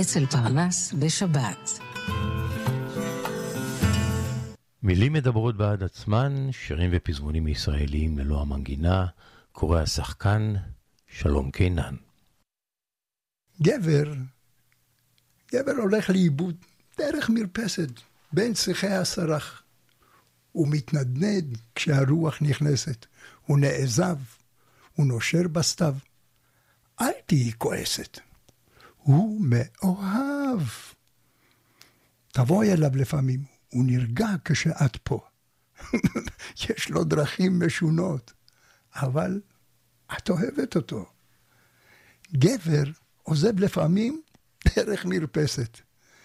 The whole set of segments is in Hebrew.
אצל פרנס בשבת. מילים מדברות בעד עצמן, שירים ופזמונים ישראליים ללא המנגינה, קורא השחקן שלום קינן. גבר הולך לאיבוד דרך מרפסת בין שיחי הסרח. הוא מתנדנד כשהרוח נכנסת, הוא נעזב, הוא נושר בסתיו. אל תהי כועסת, הוא מאוהב. תבואי אליו לפעמים, הוא נרגע כשאת פה. יש לו דרכים משונות, אבל את אוהבת אותו. גבר עוזב לפעמים דרך מרפסת.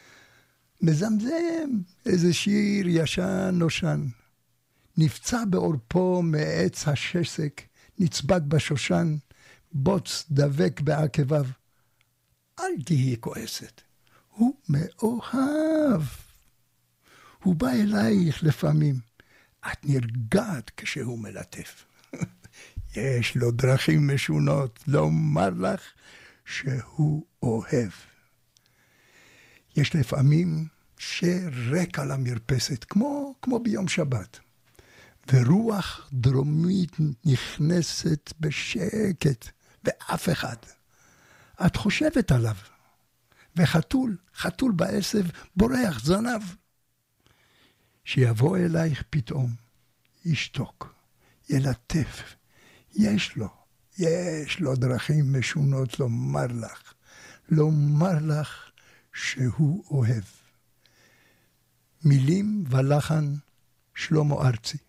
מזמזם איזה שיר ישן נושן. נפצע בעורפו מעץ השסק, נצבט בשושן, בוץ דבק בעקביו. אל תהי כועסת, הוא מאוהב. הוא בא אלייך לפעמים, את נרגעת כשהוא מלטף. יש לו דרכים משונות לומר לך שהוא אוהב. יש לפעמים שרק על המרפסת, כמו ביום שבת. ורוח דרומית נכנסת בשקט, ואף אחד. את חושבת עליו, חתול בעשב בורח זנב. שיבוא אלייך פתאום, ישתוק, ילטף. יש לו דרכים משונות לומר לך שהוא אוהב. מילים ולחן שלמה ארצי.